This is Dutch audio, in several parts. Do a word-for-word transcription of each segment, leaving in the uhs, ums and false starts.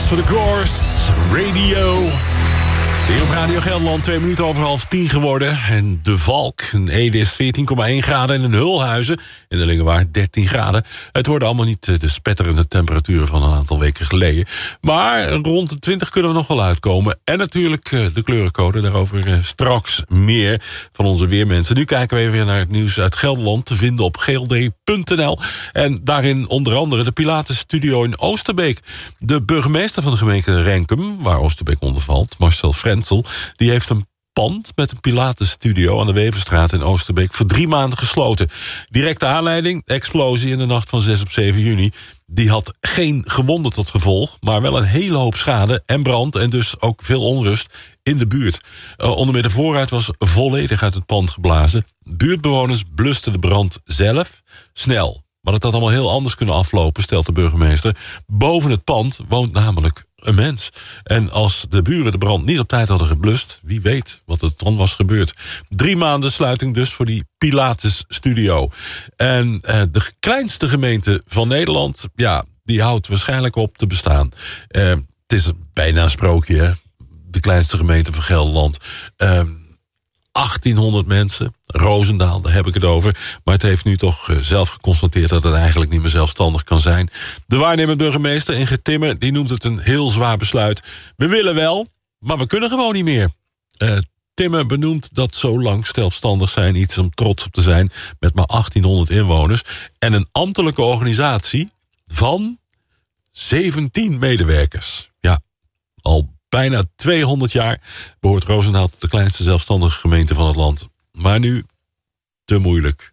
voor de Gores Radio. Hier op Radio Gelderland, twee minuten over half tien geworden. En De Valk, in Ede is veertien komma één graden. En in Hulhuizen, in de Lingewaard, dertien graden. Het worden allemaal niet de spetterende temperaturen van een aantal weken geleden. Maar rond de twintig kunnen we nog wel uitkomen. En natuurlijk de kleurencode, daarover straks meer van onze weermensen. Nu kijken we even weer naar het nieuws uit Gelderland, te vinden op g l d punt n l. En daarin onder andere de Pilates Studio in Oosterbeek. De burgemeester van de gemeente Renkum, waar Oosterbeek onder valt, Marcel Frenzel, die heeft een pand met een Pilates Studio aan de Weverstraat in Oosterbeek voor drie maanden gesloten. Directe aanleiding, explosie in de nacht van zes op zeven juni. Die had geen gewonden tot gevolg, maar wel een hele hoop schade en brand en dus ook veel onrust in de buurt. Uh, onder meer de voorruit was volledig uit het pand geblazen. Buurtbewoners blusten de brand zelf snel. Maar dat had allemaal heel anders kunnen aflopen, stelt de burgemeester. Boven het pand woont namelijk een mens. En als de buren de brand niet op tijd hadden geblust, wie weet wat er dan was gebeurd. Drie maanden sluiting dus voor die Pilates Studio. En eh, de kleinste gemeente van Nederland, ja, die houdt waarschijnlijk op te bestaan. Eh, het is bijna een sprookje, hè? De kleinste gemeente van Gelderland. Eh, achttienhonderd mensen. Roosendaal, daar heb ik het over. Maar het heeft nu toch uh, zelf geconstateerd dat het eigenlijk niet meer zelfstandig kan zijn. De waarnemend burgemeester Ingrid Timmer, die noemt het een heel zwaar besluit. We willen wel, maar we kunnen gewoon niet meer. Uh, Timmer benoemt dat zo lang zelfstandig zijn iets om trots op te zijn, met maar achttienhonderd inwoners. En een ambtelijke organisatie van zeventien medewerkers. Ja, al bijna tweehonderd jaar behoort Roosendaal tot de kleinste zelfstandige gemeente van het land. Maar nu te moeilijk.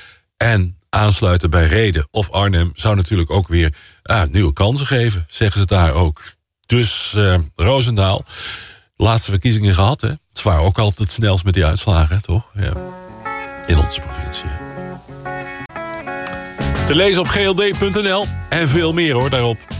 En aansluiten bij Rheden of Arnhem zou natuurlijk ook weer ah, nieuwe kansen geven, zeggen ze daar ook. Dus uh, Roosendaal, laatste verkiezingen gehad, hè? Het waren ook altijd het snelst met die uitslagen, toch? Ja. In onze provincie. Te lezen op g l d punt n l en veel meer hoor daarop.